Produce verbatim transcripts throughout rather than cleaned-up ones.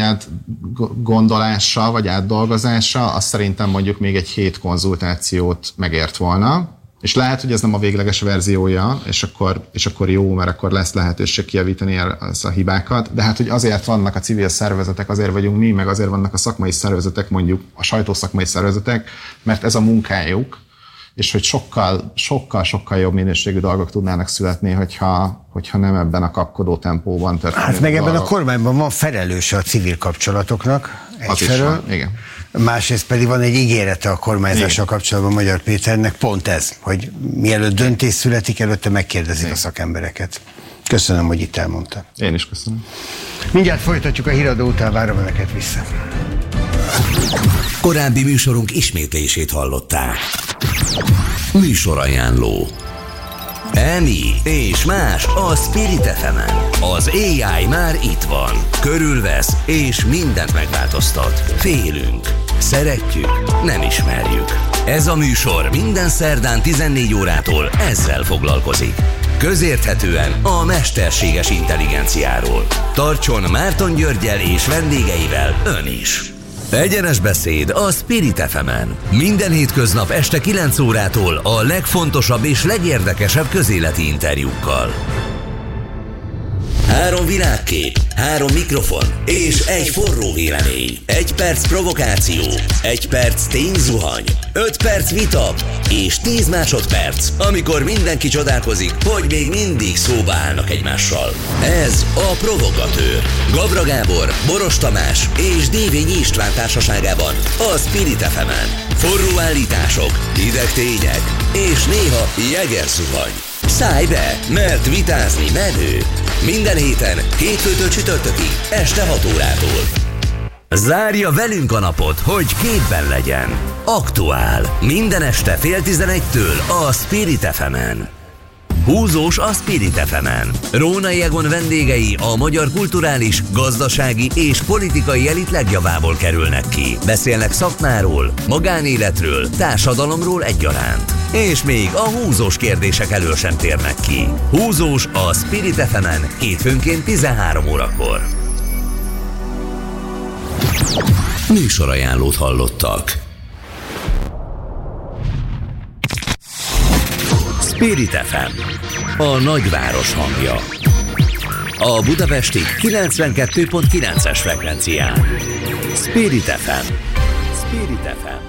át gondolása, vagy átdolgozása, az szerintem mondjuk még egy hét konzultációt megért volna. És lehet, hogy ez nem a végleges verziója, és akkor, és akkor jó, mert akkor lesz lehetőség kijavítani az a hibákat. De hát, hogy azért vannak a civil szervezetek, azért vagyunk mi, meg azért vannak a szakmai szervezetek, mondjuk a sajtószakmai szervezetek, mert ez a munkájuk, és hogy sokkal, sokkal, sokkal jobb minőségű dolgok tudnának születni, hogyha, hogyha nem ebben a kapkodó tempóban történik. Hát meg ebben a kormányban van felelőse a civil kapcsolatoknak. Egyfelől. Igen. Másrészt pedig van egy ígérete a kormányzással kapcsolatban Magyar Péternek, pont ez, hogy mielőtt döntés születik, előtte megkérdezik Igen. a szakembereket. Köszönöm, hogy itt elmondta. Én is köszönöm. Mindjárt folytatjuk a híradó után, várom önöket vissza. Korábbi műsorunk ismétlését hallották. Műsorajánló. Emi és más a Spirit ef emen. Az á i már itt van. Körülvesz és mindent megváltoztat. Félünk. Szeretjük. Nem ismerjük. Ez a műsor minden szerdán tizennégy órától ezzel foglalkozik. Közérthetően a mesterséges intelligenciáról. Tartson Márton Györggyel és vendégeivel ön is. Egyenes beszéd a Spirit ef emen. Minden hétköznap este kilenc órától a legfontosabb és legérdekesebb közéleti interjúkkal. Három világkép, három mikrofon és egy forró vélemény. Egy perc provokáció, egy perc tényzuhany, öt perc vita és tíz másodperc, amikor mindenki csodálkozik, hogy még mindig szóba állnak egymással. Ez a Provokatőr. Gabra Gábor, Boros Tamás és Dévényi István társaságában a Spirit ef emen. Forró állítások, hideg tények és néha jegerzuhany. Szállj be, mert vitázni menő. Minden héten, hétfőtől csütörtökig, este hat órától. Zárja velünk a napot, hogy képben legyen. Aktuál. Minden este fél tizenegytől a Spirit ef emen. Húzós a Spirit ef emen. Rónai Egon vendégei a magyar kulturális, gazdasági és politikai elit legjavából kerülnek ki. Beszélnek szakmáról, magánéletről, társadalomról egyaránt. És még a húzós kérdések elől sem térnek ki. Húzós a Spirit ef emen hétfőnként tizenhárom órakor. Műsorajánlót hallottak. Spirit ef em, a nagyváros hangja. A budapesti kilencvenkettő pont kilences frekvencián. Spirit ef em. Spirit ef em.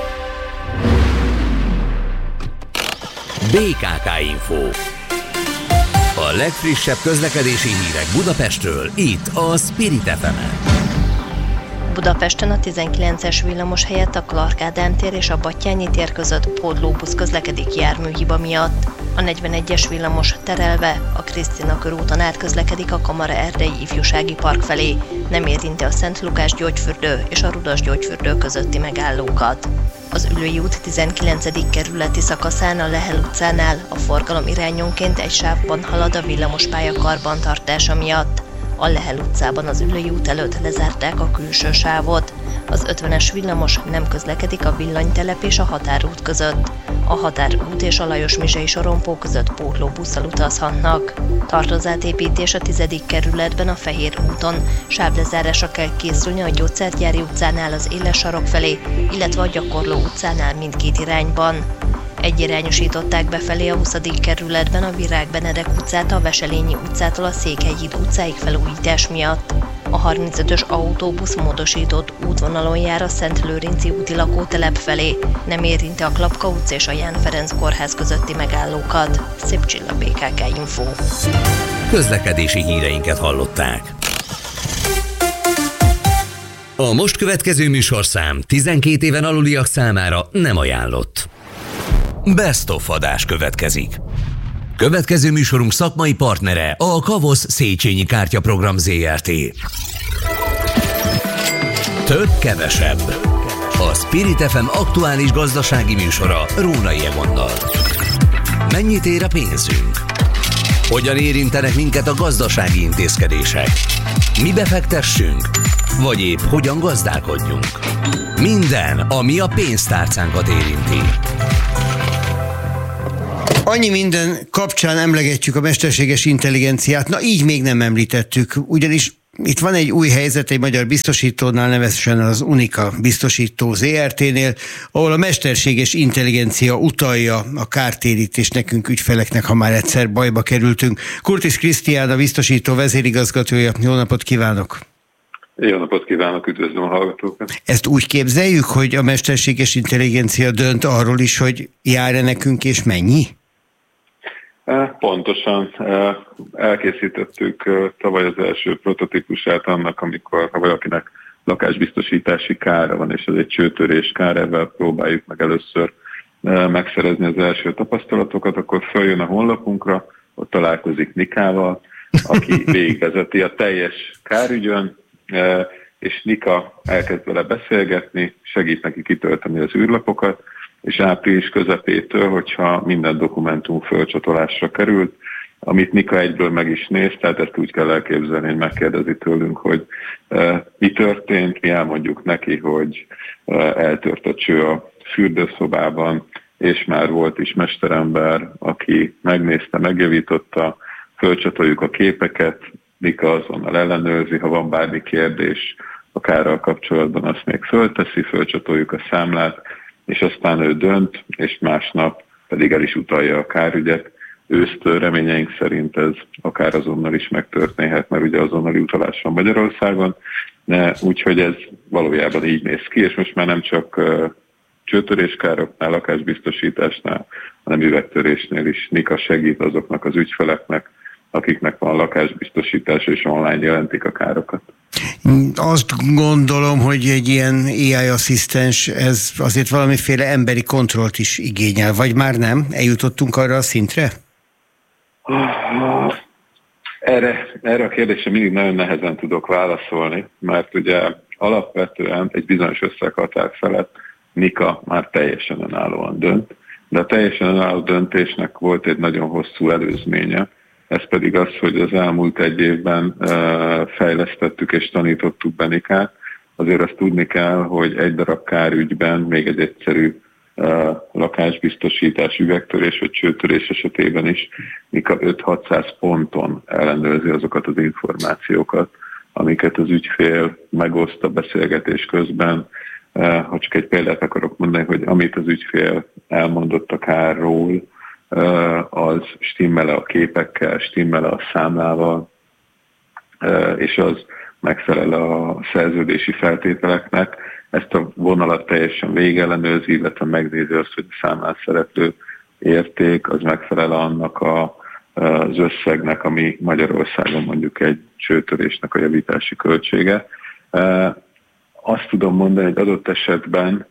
bé ká ká Info. A legfrissebb közlekedési hírek Budapestről, itt a Spirit ef emen. Budapesten a tizenkilences villamos helyett a Clark Ádám tér és a Battyányi tér között pótlóbusz közlekedik járműhiba miatt. A negyvenegyes villamos terelve a Krisztina körúton át közlekedik a Kamara Erdei Ifjúsági Park felé, nem érinti a Szent Lukás gyógyfürdő és a Rudas gyógyfürdő közötti megállókat. Az Üllői út tizenkilencedik kerületi szakaszán a Lehel utcánál a forgalom irányonként egy sávban halad a villamospálya karbantartása miatt. A Lehel utcában az Üllői út előtt lezárták a külső sávot. Az ötvenes villamos nem közlekedik a Villanytelep és a Határút között. A Határút és a Lajos-Mizsei sorompó között pótlóbusszal utazhatnak. Tartozátépítés a tizedik kerületben a Fehér úton. Sávlezárásra kell készülni a Gyógyszergyári utcánál az Éles sarok felé, illetve a Gyakorló utcánál mindkét irányban. Egyirányosították befelé a huszadik kerületben a Virág Benedek utcát a Veselényi utcától a Székelyhíd utcáig felújítás miatt. A harmincötös autóbusz módosított útvonalon jár a Szentlőrinci úti lakótelep felé, nem érinti a Klapka utca és a Ján Ferenc kórház közötti megállókat. Szép Csilla, bé ká ká Info. Közlekedési híreinket hallották. A most következő műsorszám tizenkét éven aluliak számára nem ajánlott. Best of adás következik. Következő műsorunk szakmai partnere a Kavosz Széchenyi Kártyaprogram zé er té. Több kevesebb. A Spirit ef em aktuális gazdasági műsora Rónai Egonnal. Mennyit ér a pénzünk? Hogyan érintenek minket a gazdasági intézkedések? Mi befektessünk? Vagy épp hogyan gazdálkodjunk? Minden, ami a pénztárcánkat érinti. Annyi minden kapcsán emlegetjük a mesterséges intelligenciát, na így még nem említettük, ugyanis itt van egy új helyzet egy magyar biztosítónál, nevezetesen az Unica biztosító zé er té-nél, ahol a mesterséges intelligencia utalja a kártérítést nekünk ügyfeleknek, ha már egyszer bajba kerültünk. Kurtis Krisztián, a biztosító vezérigazgatója. Jó napot kívánok! Jó napot kívánok, üdvözlöm a hallgatókat! Ezt úgy képzeljük, hogy a mesterséges intelligencia dönt arról is, hogy jár-e nekünk és mennyi? Pontosan. Elkészítettük tavaly az első prototípusát annak, amikor ha valakinek lakásbiztosítási kára van, és ez egy csőtörés kár, ebben próbáljuk meg először megszerezni az első tapasztalatokat, akkor följön a honlapunkra, ott találkozik Nikával, aki végigvezeti a teljes kárügyön, és Nika elkezd vele beszélgetni, segít neki kitölteni az űrlapokat, és április közepétől, hogyha minden dokumentum fölcsatolásra került, amit Nika egyből meg is néz, tehát ezt úgy kell elképzelni, hogy megkérdezi tőlünk, hogy e, mi történt, mi elmondjuk neki, hogy e, eltört a cső a fürdőszobában, és már volt is mesterember, aki megnézte, megjavította, fölcsatoljuk a képeket, Nika azonnal ellenőrzi, ha van bármi kérdés a kárral kapcsolatban, azt még fölteszi, fölcsatoljuk a számlát, és aztán ő dönt, és másnap pedig el is utalja a kárügyet. Ősztől reményeink szerint ez akár azonnal is megtörténhet, mert ugye azonnali utalás van Magyarországon, úgyhogy ez valójában így néz ki, és most már nem csak uh, csőtöréskároknál, lakásbiztosításnál, hanem üvegtörésnél is Nika segít azoknak az ügyfeleknek, akiknek van lakásbiztosítás, és online jelentik a károkat. Azt gondolom, hogy egy ilyen á i asszisztens, ez azért valamiféle emberi kontrollt is igényel, vagy már nem? Eljutottunk arra a szintre? Erre, erre a kérdésre mindig nagyon nehezen tudok válaszolni, mert ugye alapvetően egy bizonyos összeghatár felett Nika már teljesen önállóan dönt, de a teljesen önálló döntésnek volt egy nagyon hosszú előzménye, ez pedig az, hogy az elmúlt egy évben fejlesztettük és tanítottuk be Nikát. Azért azt tudni kell, hogy egy darab kárügyben még egy egyszerű lakásbiztosítás, üvegtörés vagy csőtörés esetében is Nika öt-hatszáz ponton ellenőrzi azokat az információkat, amiket az ügyfél megoszt a beszélgetés közben. Ha csak egy példát akarok mondani, hogy amit az ügyfél elmondott a kárról, az stimmel a képekkel, stimmel a számlával, és az megfelel a szerződési feltételeknek. Ezt a vonalat teljesen végellenőrzi, illetve megnézi azt, hogy a számlán szereplő érték az megfelel annak a, az összegnek, ami Magyarországon mondjuk egy csőtörésnek a javítási költsége. Azt tudom mondani, hogy adott esetben,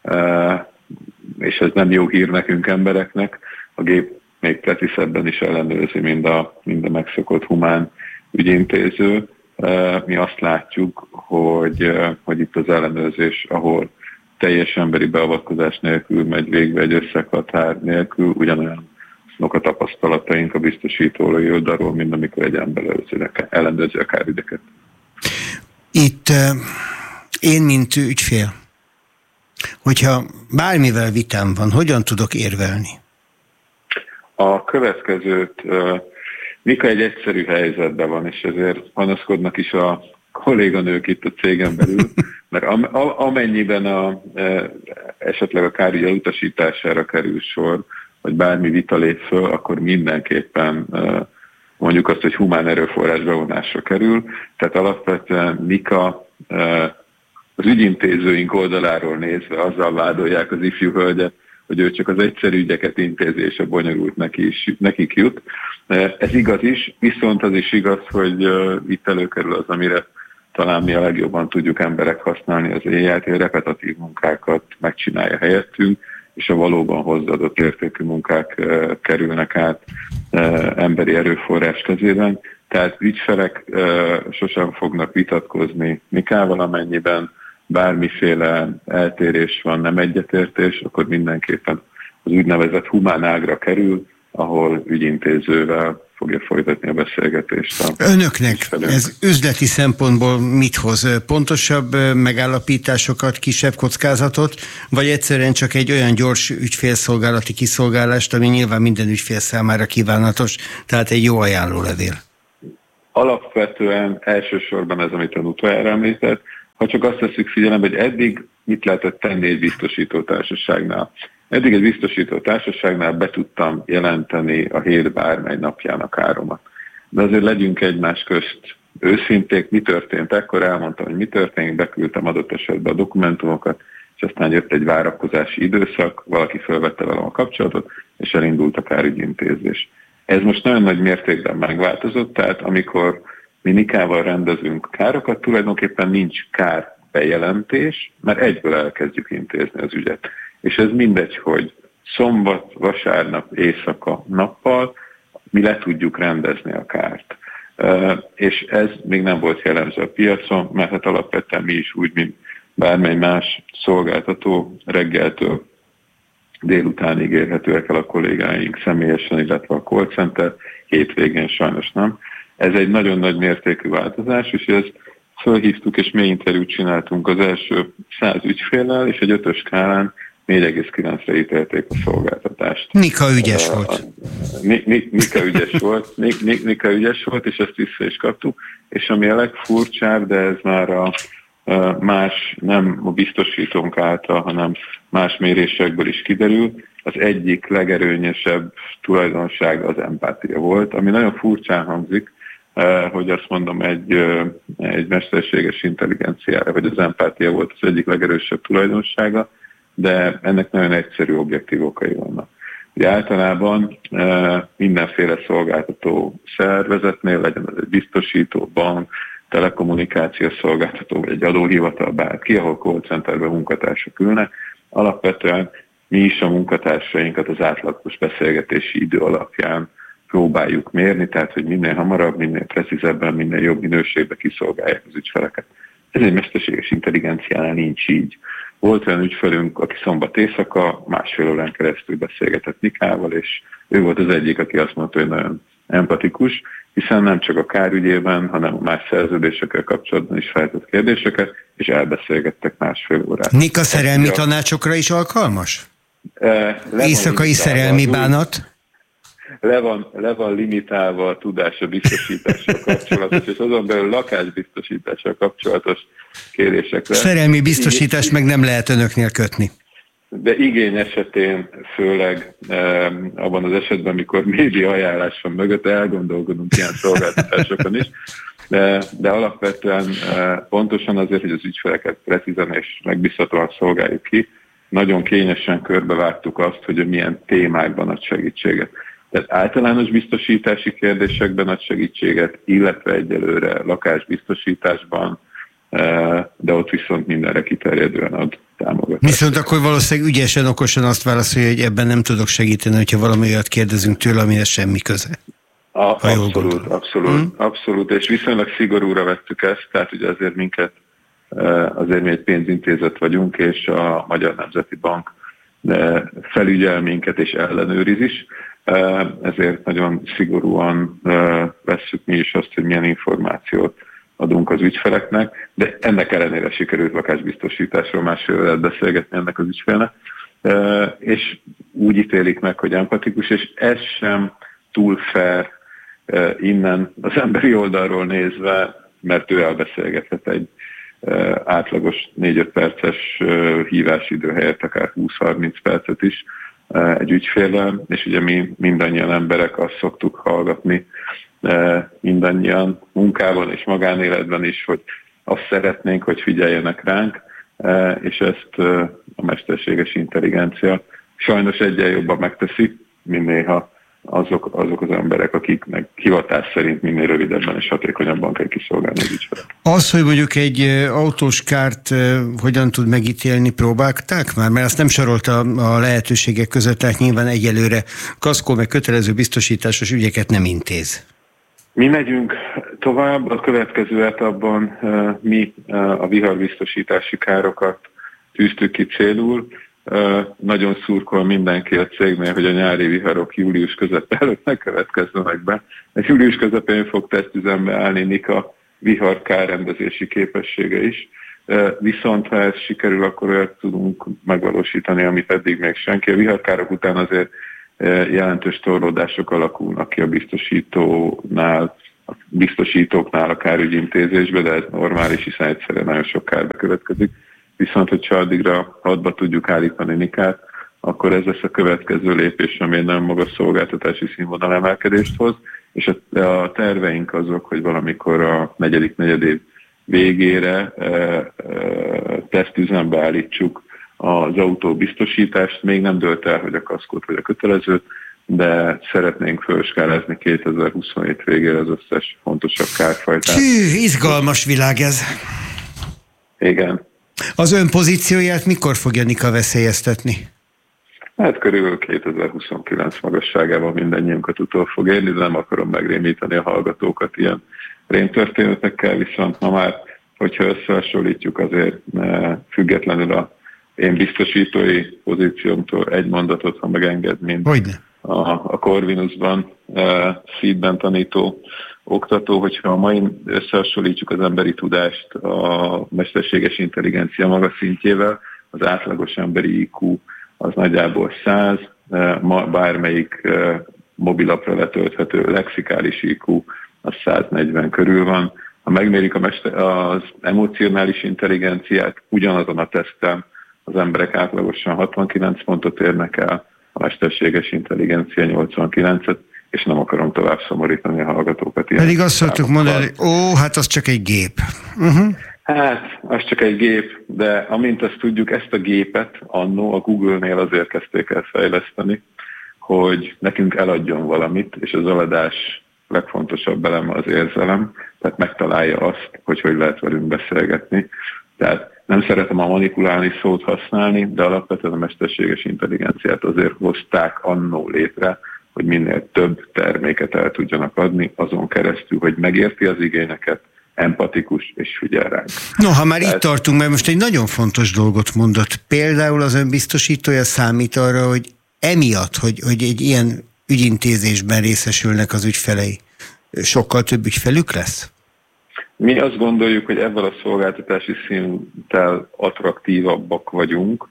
és ez nem jó hír nekünk embereknek, a gép még preciszebben is ellenőrzi, mint a, mint a megszokott humán ügyintéző. Mi azt látjuk, hogy, hogy itt az ellenőrzés, ahol teljes emberi beavatkozás nélkül megy végbe egy összeghatár nélkül, ugyanolyan a tapasztalataink a biztosítói oldalról, mint amikor egy ember ellenőrzi a kárügyeket. Itt én, mint ügyfél, hogyha bármivel vitám van, hogyan tudok érvelni? A következőt, Nika egy egyszerű helyzetben van, és ezért panaszkodnak is a kolléganők itt a cégen belül, mert amennyiben a, esetleg a kárügy elutasítására kerül sor, vagy bármi vita lép föl, akkor mindenképpen mondjuk azt, hogy humán erőforrás bevonásra kerül. Tehát alapvetően Nika az ügyintézőink oldaláról nézve azzal vádolják az ifjú hölgyet, hogy ő csak az egyszerű ügyeket intézi, és a bonyolult neki is, nekik jut. Ez igaz is, viszont az is igaz, hogy itt előkerül az, amire talán mi a legjobban tudjuk emberek használni az éjjel, hogy repetitív munkákat megcsinálja helyettünk, és a valóban hozzáadott értékű munkák kerülnek át emberi erőforrás kezében. Tehát ügyfelek sosem fognak vitatkozni Nikával, amennyiben bármiféle eltérés van, nem egyetértés, akkor mindenképpen az úgynevezett humán ágra kerül, ahol ügyintézővel fogja folytatni a beszélgetést. Önöknek ez üzleti szempontból mit hoz? Pontosabb megállapításokat, kisebb kockázatot, vagy egyszerűen csak egy olyan gyors ügyfélszolgálati kiszolgálást, ami nyilván minden ügyfél számára kívánatos, tehát egy jó ajánlólevél? alapvetően elsősorban ez, amit ön utoljára említett, ha csak azt veszük figyelembe, hogy eddig mit lehetett tenni egy biztosító társaságnál. Eddig egy biztosító társaságnál be tudtam jelenteni a hét bármely napjának áromat. De azért legyünk egymás közt őszinték, mi történt, ekkor elmondtam, hogy mi történt, beküldtem adott esetben a dokumentumokat, és aztán jött egy várakozási időszak, valaki felvette velem a kapcsolatot, és elindult a kárügyintézés. Ez most nagyon nagy mértékben megváltozott, tehát amikor mi Nikával rendezünk károkat, tulajdonképpen nincs kár bejelentés, mert egyből elkezdjük intézni az ügyet. És ez mindegy, hogy szombat, vasárnap, éjszaka, nappal mi le tudjuk rendezni a kárt. Uh, és ez még nem volt jellemző a piacon, mert hát alapvetően mi is úgy, mint bármely más szolgáltató reggeltől délutánig érhetőek el a kollégáink személyesen, illetve a call center, hétvégén sajnos nem. Ez egy nagyon nagy mértékű változás, és ezt fölhívtuk, és mély interjút csináltunk az első száz ügyféllel, és egy ötös skálán négy egész kilencre ítélték a szolgáltatást. Nika ügyes volt. Nika ügyes volt, Nika ügyes volt, és ezt vissza is kaptuk, és ami a legfurcsább, de ez már a más, nem a biztosítónk által, hanem más mérésekből is kiderül, az egyik legerőnyesebb tulajdonság az empátia volt, ami nagyon furcsán hangzik, hogy azt mondom egy, egy mesterséges intelligenciára, hogy az empátia volt az egyik legerősebb tulajdonsága, de ennek nagyon egyszerű objektív okai vannak. Ugye általában mindenféle szolgáltató szervezetnél, legyen ez egy biztosító, bank, telekommunikációs szolgáltató, vagy egy adóhivatal, bárki, ahol call centerben munkatársak ülnek, alapvetően mi is a munkatársainkat az átlagos beszélgetési idő alapján próbáljuk mérni, tehát hogy minél hamarabb, minél precízebben, minél jobb minőségben kiszolgálják az ügyfeleket. Ez egy mesterséges intelligenciánál nincs így. Volt olyan ügyfelünk, aki szombat éjszaka másfél órán keresztül beszélgetett Nikával, és ő volt az egyik, aki azt mondta, hogy nagyon empatikus, hiszen nem csak a kárügyében, hanem a más szerződésekkel kapcsolatban is feltett kérdéseket, és elbeszélgettek másfél órát. Nika szerelmi tanácsokra is alkalmas? Le Éjszakai szerelmi bánat? Le van, le van limitálva a tudás a biztosítással kapcsolatos, és azon belül lakásbiztosítással kapcsolatos kérésekre. Szerelmi biztosítást meg nem lehet önöknél kötni. De igény esetén, főleg eh, abban az esetben, amikor média ajánlás van mögött, elgondolkodunk ilyen szolgáltatásokon is, de, de alapvetően eh, pontosan azért, hogy az ügyfeleket precízen és megbízhatóan szolgáljuk ki, nagyon kényesen körbevágtuk azt, hogy milyen témákban ad segítséget. Tehát általános biztosítási kérdésekben ad segítséget, illetve egyelőre lakásbiztosításban, de ott viszont mindenre kiterjedően ad támogatást. Viszont akkor valószínűleg ügyesen, okosan azt válaszolja, hogy ebben nem tudok segíteni, hogyha valami olyat kérdezünk tőle, amihez semmi köze. A, abszolút, abszolút, hmm? abszolút, és viszonylag szigorúra vettük ezt, tehát ugye azért minket, azért mi egy pénzintézet vagyunk, és a Magyar Nemzeti Bank felügyel minket és ellenőriz is, ezért nagyon szigorúan vesszük mi is azt, hogy milyen információt adunk az ügyfeleknek, de ennek ellenére sikerült lakásbiztosításról másfél órát beszélgetni ennek az ügyfélnek, és úgy ítélik meg, hogy empatikus, és ez sem túl fair innen az emberi oldalról nézve, mert ő elbeszélgethet egy átlagos négy-öt perces hívásidő helyett akár húsz-harminc percet is egy ügyféllel, és ugye mi mindannyian emberek azt szoktuk hallgatni, mindannyian munkában és magánéletben is, hogy azt szeretnénk, hogy figyeljenek ránk, és ezt a mesterséges intelligencia sajnos egyen jobban megteszi, mint néha azok, azok az emberek, akiknek hivatás szerint minél rövidebben és hatékonyabban kell kiszolgálni az ügyfelet. Az, hogy mondjuk egy autós kárt hogyan tud megítélni, próbálták már? Mert azt nem sorolta a lehetőségek között, tehát nyilván egyelőre kaszkó meg kötelező biztosításos ügyeket nem intéz. Mi megyünk tovább, a következő etapban mi a viharbiztosítási károkat tűztük ki célul. Nagyon szurkol mindenki a cégnél, hogy a nyári viharok július közepén előtt ne következzenek be. Egy július közepén fog tesztüzembe állni Nika vihar kárrendezési képessége is. Viszont ha ez sikerül, akkor olyat tudunk megvalósítani, amit eddig még senki. A viharkárok után azért jelentős torlódások alakulnak ki a biztosítónál, a biztosítóknál a kárügyintézésbe, de ez normális, hiszen egyszerűen nagyon sok kár bekövetkezik. Viszont, hogyha addigra hadba tudjuk állítani Nikát, akkor ez lesz a következő lépés, ami egy nagyon magas szolgáltatási színvonal emelkedést hoz, és a, a terveink azok, hogy valamikor a negyedik negyedév végére e, e, tesztüzembe állítsuk az autóbiztosítást. Még nem dölt el, hogy a kaszkót vagy a kötelezőt, de szeretnénk fölskálázni kétezer-huszonhét végére az összes fontosabb kárfajtát. Hű, izgalmas világ ez. Igen. Az ön pozícióját mikor fogja Nika veszélyeztetni? Hát körülbelül kétezer-huszonkilenc magasságában mindannyiunkat utol fog érni, de nem akarom megrémíteni a hallgatókat ilyen rémtörténetekkel, viszont ma már, hogyha összehasonlítjuk, azért függetlenül a én biztosítói pozíciómtól egy mondatot, ha megenged, mint a, a Corvinusban, e, Seedben tanító oktató, hogyha a mai összehasonlítjuk az emberi tudást a mesterséges intelligencia magas szintjével, az átlagos emberi I Q az nagyjából száz, ma bármelyik mobilapra letölthető lexikális I Q az száznegyven körül van. Ha megmérik a mester, az emocionális intelligenciát, ugyanazon a teszten az emberek átlagosan hatvankilenc pontot érnek el, a mesterséges intelligencia nyolcvankilencet, és nem akarom tovább szomorítani a hallgatókat. Pedig azt szoktuk mondani, ó, hát az csak egy gép. Uh-huh. Hát, az csak egy gép, de amint azt tudjuk, ezt a gépet annó a Google-nél azért kezdték el fejleszteni, hogy nekünk eladjon valamit, és az eladás legfontosabb eleme az érzelem, tehát megtalálja azt, hogy hogy lehet velünk beszélgetni. Tehát nem szeretem a manipulálni szót használni, de alapvetően a mesterséges intelligenciát azért hozták annó létre, hogy minél több terméket el tudjanak adni, azon keresztül, hogy megérti az igényeket, empatikus és figyel ránk. No, ha már Tehát... itt tartunk, mert most egy nagyon fontos dolgot mondott. Például az önbiztosítója számít arra, hogy emiatt, hogy, hogy egy ilyen ügyintézésben részesülnek az ügyfelei, sokkal több ügyfelük lesz? Mi azt gondoljuk, hogy ebben a szolgáltatási szinttel attraktívabbak vagyunk,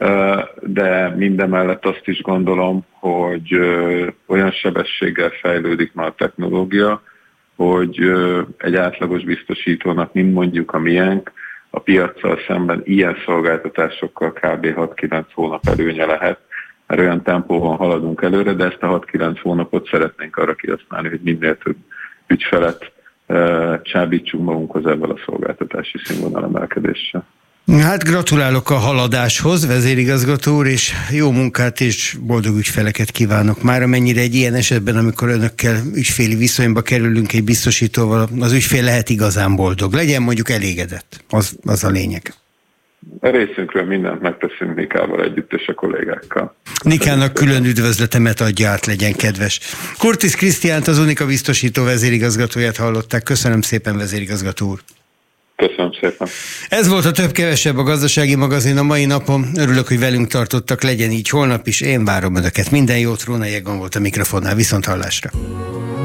de mindemellett azt is gondolom, hogy olyan sebességgel fejlődik már a technológia, hogy egy átlagos biztosítónak, mint mondjuk a miénk, a piaccal szemben ilyen szolgáltatásokkal kb. hat-kilenc hónap előnye lehet, mert olyan tempóban haladunk előre, de ezt a hat-kilenc hónapot szeretnénk arra kihasználni, hogy minél több ügyfelet csábítsunk magunkhoz ebből a szolgáltatási színvonal emelkedéssel. Hát gratulálok a haladáshoz, vezérigazgató úr, és jó munkát és boldog ügyfeleket kívánok. Már amennyire egy ilyen esetben, amikor önökkel ügyféli viszonyba kerülünk egy biztosítóval, az ügyfél lehet igazán boldog. Legyen mondjuk elégedett, az, az a lényeg. A részünkről mindent megteszünk Nikával együtt és a kollégákkal. Nikának külön üdvözletemet adja át, legyen kedves. Kurtis Krisztiánt, az Unika biztosító vezérigazgatóját hallották. Köszönöm szépen, vezérigazgató úr. Köszönöm szépen. Ez volt a Több-kevesebb, a Gazdasági Magazin a mai napon. Örülök, hogy velünk tartottak, legyen így holnap is. Én várom önöket. Minden jót, Róna Jegon volt a mikrofonnál. Viszont hallásra.